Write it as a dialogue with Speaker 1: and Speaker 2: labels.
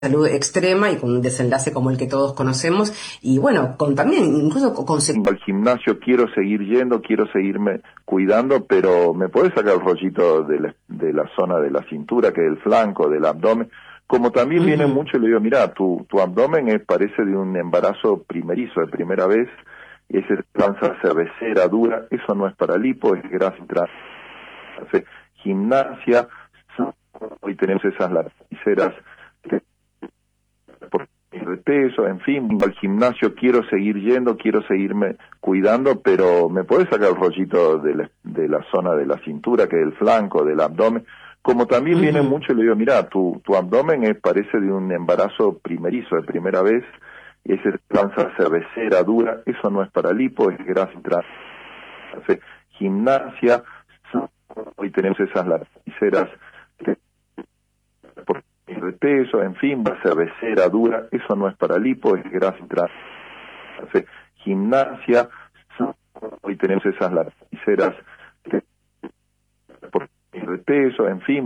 Speaker 1: salud extrema y con un desenlace como el que todos conocemos y bueno, con también incluso con
Speaker 2: Al gimnasio quiero seguir yendo, quiero seguirme cuidando, pero ¿me podés sacar el rollito de la zona de la cintura, que es el flanco, del abdomen? Como también viene mucho, le digo, mira, tu abdomen parece de un embarazo primerizo, de primera vez, y esa panza cervecera, dura, eso no es para lipo, es grasa trans. Hace gimnasia, hoy tenemos esas lapiceras por de peso, en fin, al gimnasio quiero seguir yendo, quiero seguirme cuidando, pero ¿me podés sacar el rollito de la zona de la cintura, que es el flanco, del abdomen? Como también viene mucho, le digo, mira, tu abdomen parece de un embarazo primerizo, de primera vez, y esa panza cervecera, dura, eso no es para lipo, es grasa trans. Hace gimnasia, hoy tenemos esas lapiceras por de peso, en fin, cervecera, dura, eso no es para lipo, es grasa trans. Hace gimnasia, hoy tenemos esas lapiceras por de peso, en fin,